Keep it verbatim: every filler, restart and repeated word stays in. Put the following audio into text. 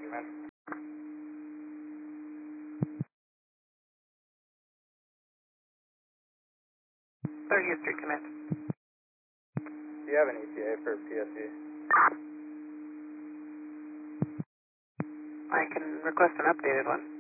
Command. thirtieth Street Command. Do you have an E T A for P S E? I can request an updated one.